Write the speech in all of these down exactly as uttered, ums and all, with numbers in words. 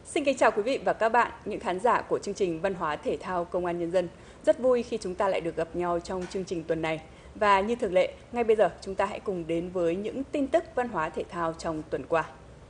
Xin kính chào quý vị và các bạn, những khán giả của chương trình Văn hóa Thể thao Công an Nhân dân. Rất vui khi chúng ta lại được gặp nhau trong chương trình tuần này. Và như thường lệ, ngay bây giờ chúng ta hãy cùng đến với những tin tức văn hóa thể thao trong tuần qua.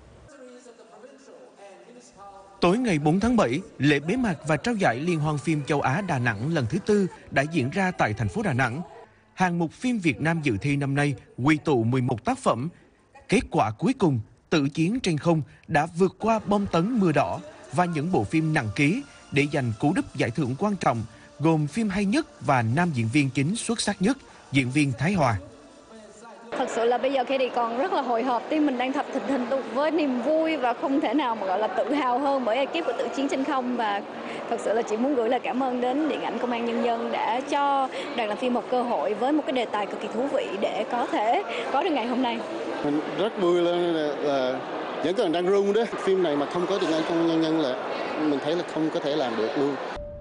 Tối ngày bốn tháng bảy, lễ bế mạc và trao giải Liên hoan phim châu Á Đà Nẵng lần thứ tư đã diễn ra tại thành phố Đà Nẵng. Hạng mục phim Việt Nam dự thi năm nay quy tụ mười một tác phẩm. Kết quả cuối cùng, Tử chiến trên không đã vượt qua bom tấn Mưa đỏ và những bộ phim nặng ký để giành cú đúp giải thưởng quan trọng, gồm phim hay nhất và nam diễn viên chính xuất sắc nhất, diễn viên Thái Hòa. Thật sự là bây giờ Katie còn rất là hồi hộp, tim mình đang thập thình thình tục với niềm vui và không thể nào mà gọi là tự hào hơn bởi ekip của Tử chiến trên không. Và thật sự là chị muốn gửi lời cảm ơn đến Điện ảnh Công an Nhân dân đã cho đoàn làm phim một cơ hội với một cái đề tài cực kỳ thú vị để có thể có được ngày hôm nay. Mình rất vui lên là, là vẫn còn đang run đó. Phim này mà không có Điện ảnh Công an Nhân dân là mình thấy là không có thể làm được luôn.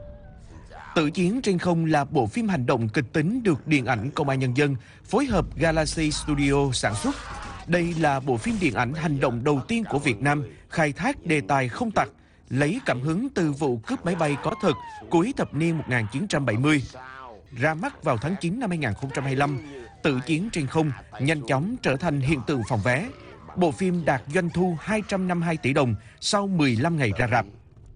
Tử chiến trên không là bộ phim hành động kịch tính được Điện ảnh Công an Nhân dân phối hợp Galaxy Studio sản xuất. Đây là bộ phim điện ảnh hành động đầu tiên của Việt Nam khai thác đề tài không tặc, lấy cảm hứng từ vụ cướp máy bay có thật cuối thập niên một nghìn chín trăm bảy mươi. Ra mắt vào tháng chín năm hai nghìn không trăm hai mươi lăm, Tử chiến trên không nhanh chóng trở thành hiện tượng phòng vé. Bộ phim đạt doanh thu hai trăm năm mươi hai tỷ đồng sau mười lăm ngày ra rạp.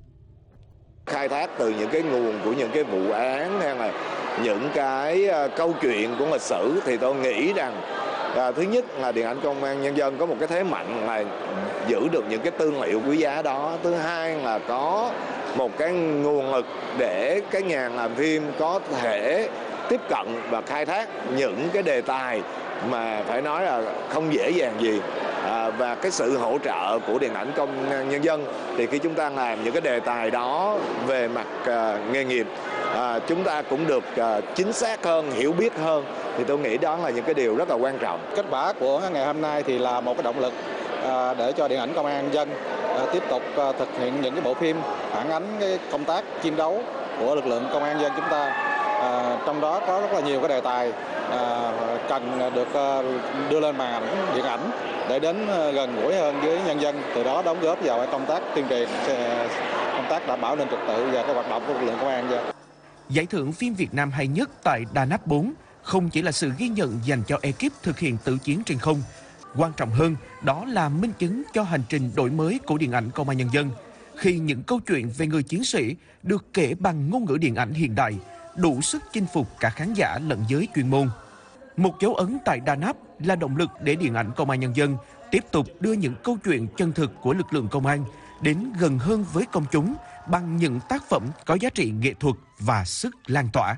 Khai thác từ những cái nguồn của những cái vụ án hay là những cái câu chuyện của lịch sử thì tôi nghĩ rằng à, thứ nhất là Điện ảnh Công an Nhân dân có một cái thế mạnh là giữ được những cái tư liệu quý giá đó. Thứ hai là có một cái nguồn lực để cái nhà làm phim có thể tiếp cận và khai thác những cái đề tài mà phải nói là không dễ dàng gì. À, và cái sự hỗ trợ của Điện ảnh Công an Nhân dân thì khi chúng ta làm những cái đề tài đó về mặt uh, nghề nghiệp, uh, chúng ta cũng được uh, chính xác hơn, hiểu biết hơn, thì tôi nghĩ đó là những cái điều rất là quan trọng. Kết quả của ngày hôm nay thì là một cái động lực uh, để cho Điện ảnh Công an Nhân dân uh, tiếp tục uh, thực hiện những cái bộ phim phản ánh cái công tác chiến đấu của lực lượng công an nhân dân chúng ta. Uh, trong đó có rất là nhiều cái đề tài uh, cần được uh, đưa lên màn ảnh điện ảnh để đến gần gũi hơn với nhân dân, từ đó đóng góp vào công tác tuyên truyền, công tác đảm bảo an ninh trật tự và cái hoạt động của lực lượng công an nhân dân. Giải thưởng phim Việt Nam hay nhất tại Đà Nẵng bốn không chỉ là sự ghi nhận dành cho ekip thực hiện Tử chiến trên không, quan trọng hơn đó là minh chứng cho hành trình đổi mới của Điện ảnh Công an Nhân dân, khi những câu chuyện về người chiến sĩ được kể bằng ngôn ngữ điện ảnh hiện đại, đủ sức chinh phục cả khán giả lẫn giới chuyên môn. Một dấu ấn tại Đà Nẵng là động lực để Điện ảnh Công an Nhân dân tiếp tục đưa những câu chuyện chân thực của lực lượng công an đến gần hơn với công chúng bằng những tác phẩm có giá trị nghệ thuật và sức lan tỏa.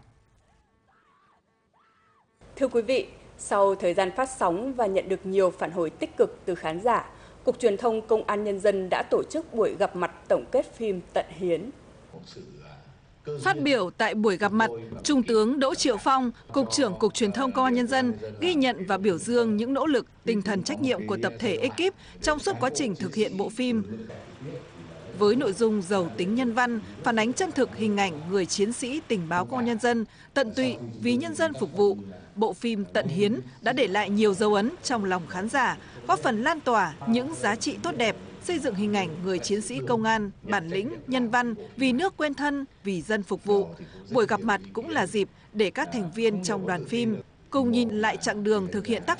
Thưa quý vị, sau thời gian phát sóng và nhận được nhiều phản hồi tích cực từ khán giả, Cục Truyền thông Công an Nhân dân đã tổ chức buổi gặp mặt tổng kết phim Tận Hiến. Phát biểu tại buổi gặp mặt, Trung tướng Đỗ Triệu Phong, Cục trưởng Cục Truyền thông Công an Nhân dân ghi nhận và biểu dương những nỗ lực, tinh thần trách nhiệm của tập thể ekip trong suốt quá trình thực hiện bộ phim. Với nội dung giàu tính nhân văn, phản ánh chân thực hình ảnh người chiến sĩ tình báo Công an Nhân dân, tận tụy vì nhân dân phục vụ, bộ phim Tận Hiến đã để lại nhiều dấu ấn trong lòng khán giả, góp phần lan tỏa những giá trị tốt đẹp, xây dựng hình ảnh người chiến sĩ công an, bản lĩnh, nhân văn, vì nước quên thân, vì dân phục vụ. Buổi gặp mặt cũng là dịp để các thành viên trong đoàn phim cùng nhìn lại chặng đường thực hiện tác